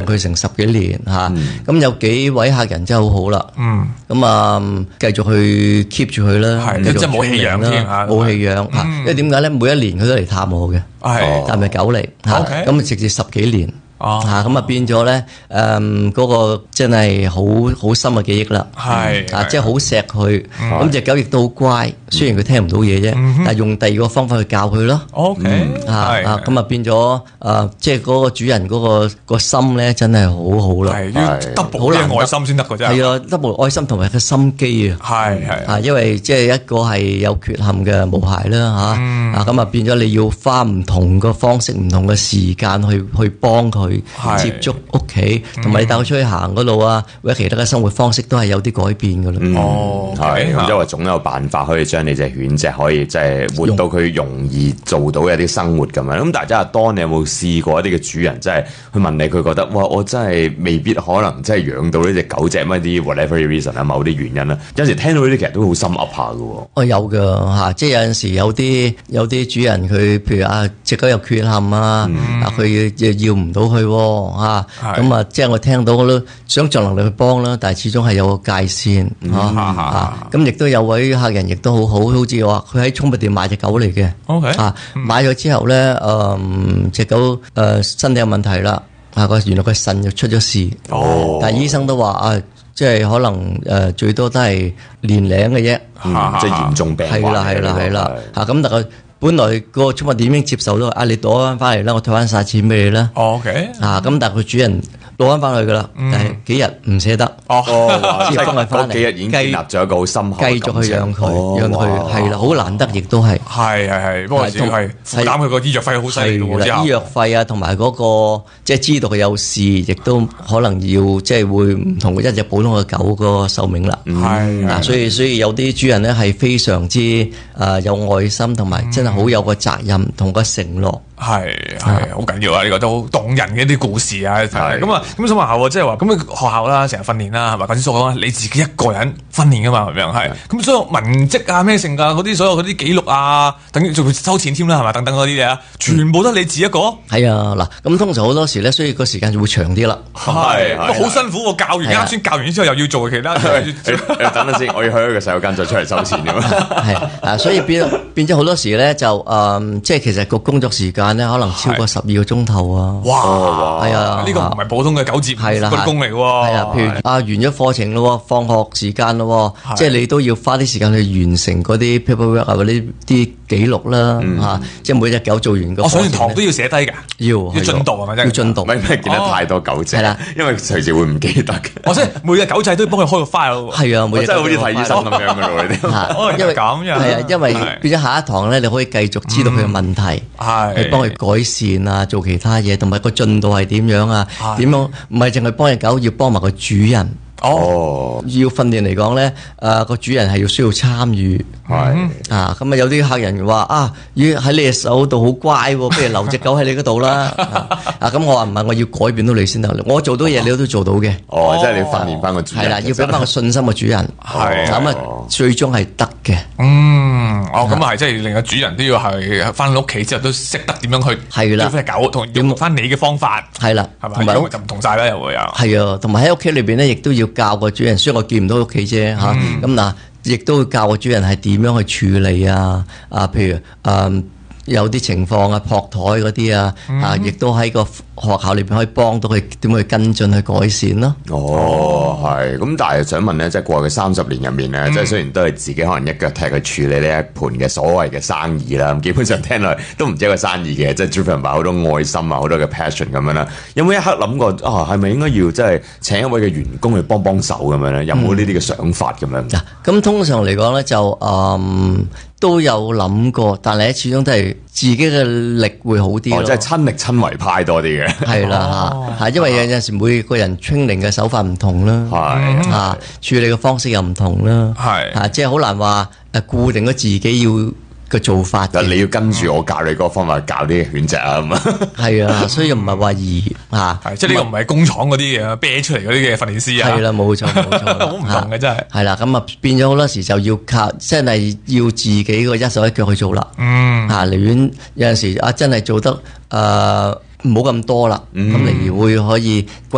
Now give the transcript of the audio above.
佢成10幾年嚇。咁有幾位客人真係好好啦。咁繼續去 keep 住佢啦， 即係冇棄養添嚇， 冇棄養嚇。因為點解咧？每一年佢都嚟探我嘅，探咪狗嚟嚇。咁直至10幾年。咁啊變咗咧，嗰個真係好深嘅記憶啦。即係好錫佢。咁隻狗亦都好乖，雖然佢聽唔到嘢啫，但係用第二個方法去教佢咯。咁啊變咗即係嗰個主人嗰個心咧，真係好好啦。 要 double 嘅愛心先得㗎啫。 係啊，double 愛心同埋個心機啊。因為即係一個係有缺陷嘅毛孩啦嚇。咁啊變咗你要花唔同嘅方式、唔同嘅時間去幫佢。接觸屋企，同埋你帶佢出去行嗰度啊，或者其他嘅生活方式都係有啲改變噶啦。 咁因為總有辦法可以將你隻犬隻可以即係活到佢容易做到一啲生活咁樣。咁但係真係多，你有冇試過一啲嘅主人真係去問你，佢覺得哇，我真係未必可能真係養到呢隻狗隻乜啲 whatever reason 啊，某啲原因啦。有時聽到呢啲其實都好心噏下噶。有噶嚇，即係有陣時有啲主人佢譬如隻狗有缺陷佢要唔到佢。咁即係我聽到我都想盡能力去幫啦，但係始終係有個界線咁亦都有位客人亦都好好似話佢喺寵物店買隻狗嚟嘅。買咗之後咧，隻狗身體有問題啦，原來佢腎就出咗事。但係醫生都話即係可能最多都係年齡嘅啫。即係嚴重病患。 係啦。咁但係本來個寵物店已經接受到，你攞翻嚟啦，我退翻晒錢俾你啦。咁但係佢主人攞翻去噶啦，但係幾日唔捨得，先幫佢翻嚟。 幾日已經建立咗一個好深厚嘅感情， 繼續去養佢，係啦，好難得，亦都係。 係，不過係負擔佢個醫藥費好犀利喎。 醫藥費啊，同埋嗰個即係知道佢有事，亦都可能要即係會唔同一隻普通嘅狗個壽命啦。所以有啲主人咧係非常之有愛心，同埋真係好有個責任同個承諾。 係好緊要啊！呢個都好動人嘅一啲故事啊。咁想問下，即係話咁學校啦，成日訓練啦，係咪？頭先所講你自己一個人訓練噶嘛，係咪？係咁所有文職啊、咩性啊嗰啲，所有嗰啲記錄啊，等於仲要收錢添啦，係咪？等等嗰啲嘢啊，全部都你自己一個。係啊，嗱，咁通常好多時咧，所以個時間就會長啲啦。 好辛苦喎！教完啱先教完之後，又要做其他。 等陣先，我要去一個洗手間再出嚟收錢㗎嘛。 所以變咗好多時咧，就即係其實個工作時間咧，可能超過12個鐘頭啊！ 哇，係啊，呢個唔係普通嘅9節5工嚟喎。係啊，譬如完咗課程咯，放學時間咯，即係你都要花啲時間去完成嗰啲 paperwork 啊，嗰啲記錄啦，即係每隻狗做完個。上完堂都要寫低㗎，要進度係咪真？ 要進度， 唔係見得太多狗仔，係啦，因為隨時會唔記得嘅。 即係每隻狗仔都要幫佢開個 file。 係啊， 真係好似睇醫生咁樣㗎咯，呢啲。 因為咁樣係啊，因為變咗下一堂咧，你可以繼續知道佢嘅問題，去幫佢改善啊，做其他嘢，同埋個進度係點樣啊？點樣唔係淨係幫隻狗，要幫埋個主人。要訓練嚟講咧，個主人係要需要參與。咁啊有啲客人話要喺你隻手度好乖，不如留隻狗喺你嗰度啦。咁我話唔係，我要改變到你先得。我做到嘢，你都做到嘅。 即係你訓練翻個主人。 係啦，要俾翻個信心嘅主人。咁最終係得嘅。 咁係即係令個主人都要係翻到屋企之後都識得點樣去叫翻隻狗，同用翻你嘅方法。 係啦， 係咪？就唔同晒啦，又會有。 係啊，同埋喺屋企裏邊咧，亦都要教個主人。雖然我見唔到屋企啫嚇，咁嗱，亦都會教個主人係點樣去處理啊。譬如有啲情況啊，撲台嗰啲啊，亦都喺個學校裏邊可以幫到佢點去跟進去改善咯。 係。咁但係想問咧，即係過去30年入面咧，即係雖然都係自己可能一腳踢去處理呢一盤嘅所謂嘅生意啦，咁基本上聽落都唔止一個生意嘅，即係 driven by 好多愛心啊，好多嘅 passion 咁樣啦。有冇一刻諗過係咪應該要即係請一位嘅員工去幫手咁樣咧？有冇呢啲嘅想法咁樣？ 咁通常嚟講咧就都有諗過，但係始終都係自己嘅力會好啲咯。 即係親力親為派多啲嘅。 係啦因為有陣時每個人 training 嘅手法唔同啦，處理嘅方式又唔同啦，即係好難話固定咗自己要嘅做法。 你要跟住我教你嗰個方法教啲犬隻啊咁啊。 係啊，所以又唔係話易即係呢個唔係工廠嗰啲嘢啤出嚟嗰啲嘅訓練師啊。 係啦，冇錯， 好唔同嘅真係。係啦，咁變咗好多時就要靠，真係要自己個一手一腳去做啦。寧願有陣時真係做得唔好咁多啦，咁例如會可以